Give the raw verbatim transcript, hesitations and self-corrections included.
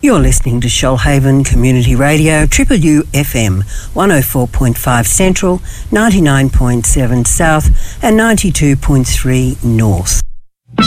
You're listening to Shoalhaven Community Radio, Triple U F M, one oh four point five Central, ninety-nine point seven South and ninety-two point three North.